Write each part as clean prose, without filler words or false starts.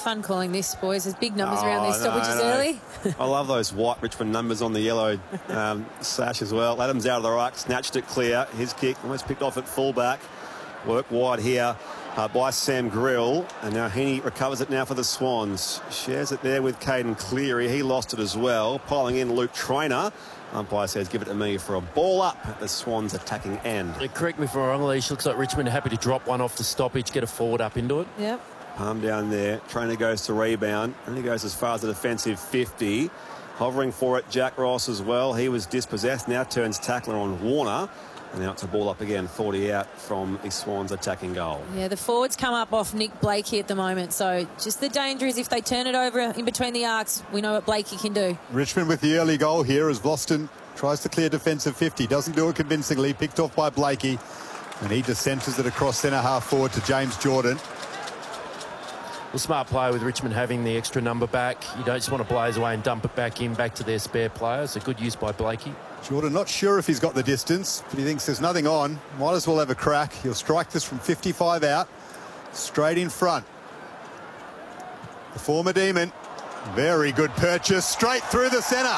Fun calling this, boys. There's big numbers around these stoppages early. I love those white Richmond numbers on the yellow sash as well. Adams out of the ruck, snatched it clear. His kick almost picked off at fullback. Work wide here by Sam Grill. And now Heaney recovers it now for the Swans. Shares it there with Caden Cleary. He lost it as well. Piling in Luke Traynor. Umpire says, give it to me for a ball up at the Swans attacking end. Correct me if I'm wrong, Leash. Looks like Richmond are happy to drop one off the stoppage, get a forward up into it. Yep. Palm down there. Traynor goes to rebound. And he goes as far as the defensive 50. Hovering for it, Jack Ross as well. He was dispossessed. Now turns tackler on Warner. And now it's a ball up again, 40 out from the Swans attacking goal. Yeah, the forwards come up off Nick Blakey at the moment. So just the danger is if they turn it over in between the arcs, we know what Blakey can do. Richmond with the early goal here as Vlastuin tries to clear defensive 50. Doesn't do it convincingly. Picked off by Blakey. And he just centres it across centre half forward to James Jordan. Well, smart play with Richmond having the extra number back. You don't just want to blaze away and dump it back to their spare players. A good use by Blakey. Jordan not sure if he's got the distance, but he thinks there's nothing on. Might as well have a crack. He'll strike this from 55 out, straight in front. The former Demon. Very good purchase, straight through the centre.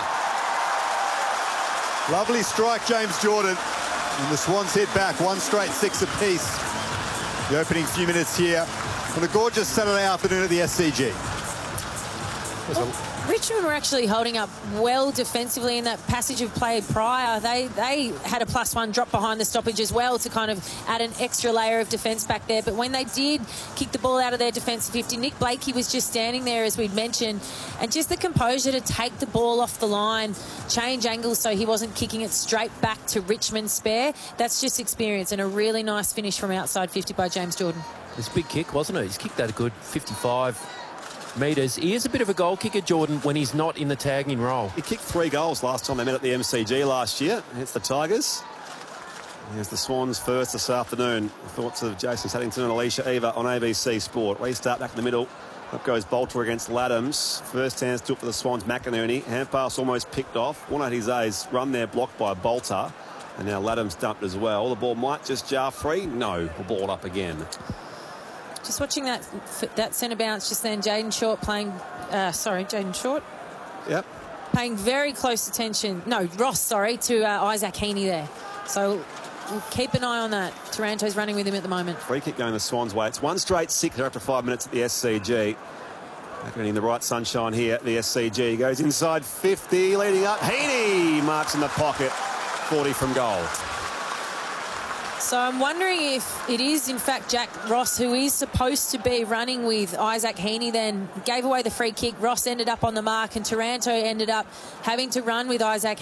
Lovely strike, James Jordan. And the Swans head back, one straight 6 apiece. The opening few minutes here on a gorgeous Saturday afternoon at the SCG. Richmond were actually holding up well defensively in that passage of play prior. They had a +1 drop behind the stoppage as well to kind of add an extra layer of defence back there. But when they did kick the ball out of their defensive 50, Nick Blakey was just standing there, as we'd mentioned, and just the composure to take the ball off the line, change angles so he wasn't kicking it straight back to Richmond's spare. That's just experience and a really nice finish from outside 50 by James Jordan. It's a big kick, wasn't it? He's kicked that a good 55 metres. He is a bit of a goal kicker, Jordan, when he's not in the tagging role. He kicked 3 goals last time they met at the MCG last year against the Tigers. Here's the Swans first this afternoon. Thoughts of Jason Saddington and Alicia Eva on ABC Sport. Restart back in the middle. Up goes Bolter against Laddams. First hands took for the Swans, McInerney. Hand pass almost picked off. Warner-Hize's run there blocked by Bolter. And now Laddams dumped as well. The ball might just jar free. No, we'll ball it up again. Just watching that centre bounce just then, Jaden Short Yep. paying very close attention. No, Ross, to Isaac Heaney there. So we'll keep an eye on that. Taranto's running with him at the moment. Free kick going the Swans' way. It's one straight 6 after 5 minutes at the SCG. Getting the right sunshine here at the SCG. Goes inside 50, leading up. Heaney marks in the pocket. 40 from goal. So I'm wondering if it is, in fact, Jack Ross, who is supposed to be running with Isaac Heaney, then gave away the free kick. Ross ended up on the mark and Taranto ended up having to run with Isaac